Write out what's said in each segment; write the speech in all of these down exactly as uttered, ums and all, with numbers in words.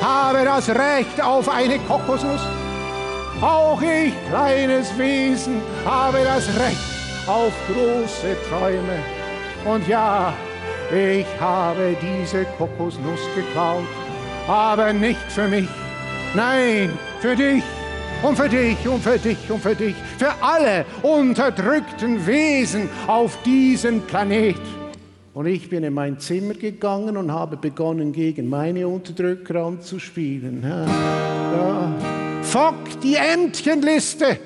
habe das Recht auf eine Kokosnuss. Auch ich, kleines Wesen, habe das Recht auf große Träume. Und ja, ich habe diese Kokosnuss geklaut, aber nicht für mich. Nein, für dich und für dich und für dich und für dich. Für alle unterdrückten Wesen auf diesem Planet. Und ich bin in mein Zimmer gegangen und habe begonnen, gegen meine Unterdrücker anzuspielen. Ja, ja. Fuck die Ämtchenliste!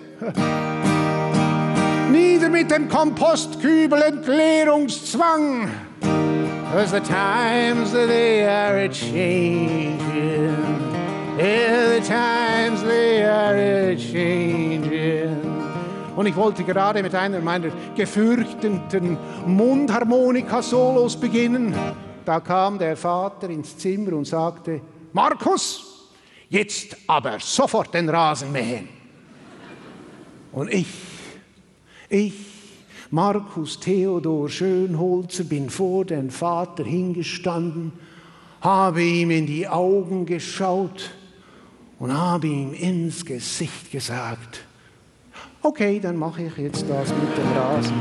Nieder mit dem Kompostkübel, Entleerungszwang! Cause the times they are a-changing. Yeah, the times they are a-changing. Und ich wollte gerade mit einer meiner gefürchteten Mundharmonika-Solos beginnen. Da kam der Vater ins Zimmer und sagte, Markus, jetzt aber sofort den Rasen mähen. Und ich, ich, Markus Theodor Schönholzer, bin vor den Vater hingestanden, habe ihm in die Augen geschaut und habe ihm ins Gesicht gesagt, okay, dann mache ich jetzt das mit dem Rasen.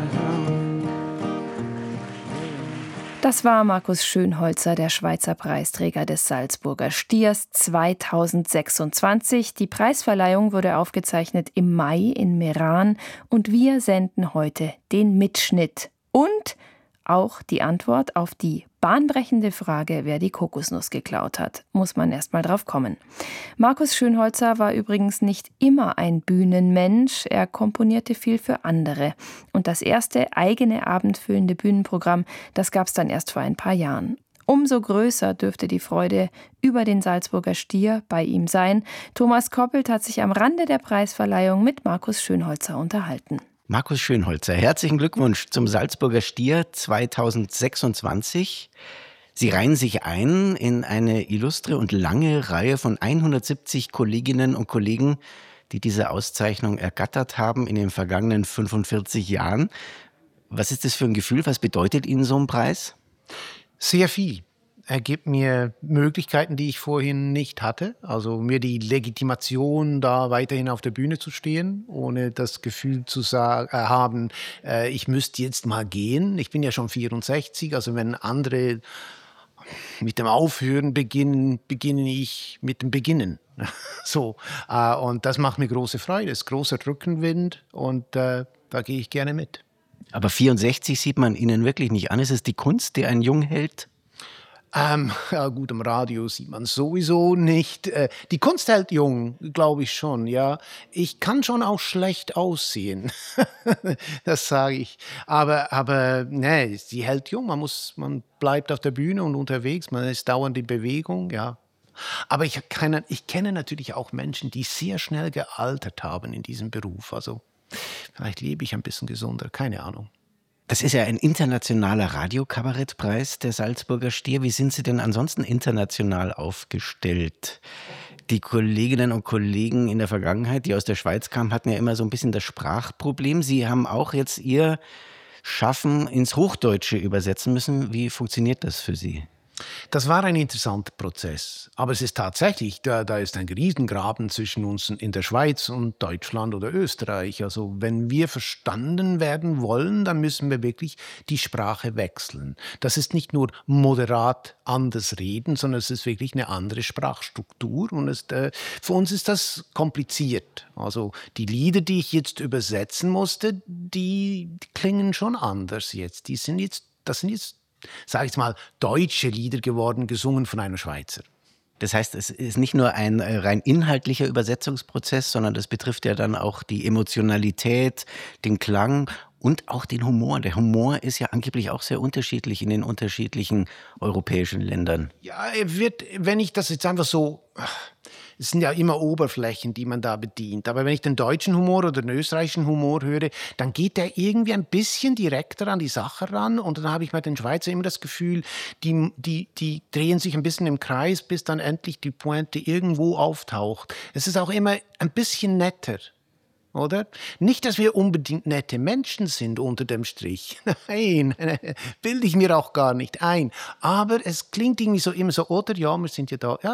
Das war Markus Schönholzer, der Schweizer Preisträger des Salzburger Stiers zweitausendsechsundzwanzig. Die Preisverleihung wurde aufgezeichnet im Mai in Meran und wir senden heute den Mitschnitt und auch die Antwort auf die bahnbrechende Frage, wer die Kokosnuss geklaut hat. Muss man erst mal drauf kommen. Markus Schönholzer war übrigens nicht immer ein Bühnenmensch. Er komponierte viel für andere. Und das erste eigene abendfüllende Bühnenprogramm, das gab es dann erst vor ein paar Jahren. Umso größer dürfte die Freude über den Salzburger Stier bei ihm sein. Thomas Koppelt hat sich am Rande der Preisverleihung mit Markus Schönholzer unterhalten. Markus Schönholzer, herzlichen Glückwunsch zum Salzburger Stier zweitausendsechsundzwanzig. Sie reihen sich ein in eine illustre und lange Reihe von hundertsiebzig Kolleginnen und Kollegen, die diese Auszeichnung ergattert haben in den vergangenen fünfundvierzig Jahren. Was ist das für ein Gefühl? Was bedeutet Ihnen so ein Preis? Sehr viel. Er gibt mir Möglichkeiten, die ich vorhin nicht hatte. Also mir die Legitimation, da weiterhin auf der Bühne zu stehen, ohne das Gefühl zu sagen, äh, haben, äh, ich müsste jetzt mal gehen. Ich bin ja schon vierundsechzig, also wenn andere mit dem Aufhören beginnen, beginne ich mit dem Beginnen. So, äh, und das macht mir große Freude, es ist großer Rückenwind und äh, da gehe ich gerne mit. Aber vierundsechzig sieht man Ihnen wirklich nicht an. Ist es die Kunst, die einen jung hält? Ähm, ja gut, im Radio sieht man sowieso nicht. Äh, die Kunst hält jung, glaube ich schon, ja. Ich kann schon auch schlecht aussehen, das sage ich. Aber, aber nee, sie hält jung, man, muss, man bleibt auf der Bühne und unterwegs, man ist dauernd in Bewegung, ja. Aber ich, keine, ich kenne natürlich auch Menschen, die sehr schnell gealtert haben in diesem Beruf. Also vielleicht lebe ich ein bisschen gesunder, keine Ahnung. Das ist ja ein internationaler Radiokabarettpreis, der Salzburger Stier. Wie sind Sie denn ansonsten international aufgestellt? Die Kolleginnen und Kollegen in der Vergangenheit, die aus der Schweiz kamen, hatten ja immer so ein bisschen das Sprachproblem. Sie haben auch jetzt Ihr Schaffen ins Hochdeutsche übersetzen müssen. Wie funktioniert das für Sie? Das war ein interessanter Prozess. Aber es ist tatsächlich, da, da ist ein Riesengraben zwischen uns in der Schweiz und Deutschland oder Österreich. Also wenn wir verstanden werden wollen, dann müssen wir wirklich die Sprache wechseln. Das ist nicht nur moderat anders reden, sondern es ist wirklich eine andere Sprachstruktur. Und es, äh, für uns ist das kompliziert. Also die Lieder, die ich jetzt übersetzen musste, die, die klingen schon anders jetzt. Die sind jetzt, das sind jetzt sage ich mal, deutsche Lieder geworden, gesungen von einem Schweizer. Das heißt, es ist nicht nur ein rein inhaltlicher Übersetzungsprozess, sondern das betrifft ja dann auch die Emotionalität, den Klang und auch den Humor. Der Humor ist ja angeblich auch sehr unterschiedlich in den unterschiedlichen europäischen Ländern. Ja, er wird, wenn ich das jetzt einfach so... Es sind ja immer Oberflächen, die man da bedient. Aber wenn ich den deutschen Humor oder den österreichischen Humor höre, dann geht der irgendwie ein bisschen direkter an die Sache ran. Und dann habe ich bei den Schweizer immer das Gefühl, die, die, die drehen sich ein bisschen im Kreis, bis dann endlich die Pointe irgendwo auftaucht. Es ist auch immer ein bisschen netter. Oder? Nicht, dass wir unbedingt nette Menschen sind unter dem Strich. Nein, bilde ich mir auch gar nicht ein. Aber es klingt irgendwie so immer so, oder? Ja, wir sind ja da. Ja,